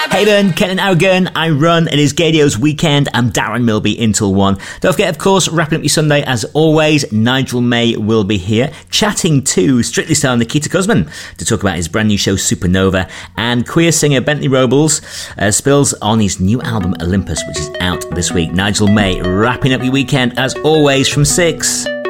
Hey Ben, Ken and Aragon, I run. It is Gadio's weekend. I'm Darren Milby until 1. Don't forget, of course, wrapping up your Sunday as always, Nigel May will be here chatting to Strictly star Nikita Kuzman to talk about his brand new show Supernova, and queer singer Bentley Robles spills on his new album Olympus, which is out this week. Nigel May wrapping up your weekend as always from 6.